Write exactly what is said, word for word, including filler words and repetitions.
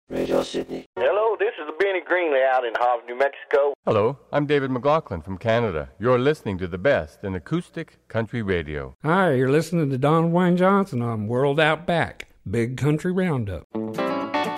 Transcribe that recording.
Radio Sydney. Hello, this is Benny Greenley out in Hobbs, New Mexico. Hello, I'm David McLaughlin from Canada. You're listening to the best in acoustic country radio. Hi, you're listening to Don Wayne Johnson on World Out Back, Big Country Roundup.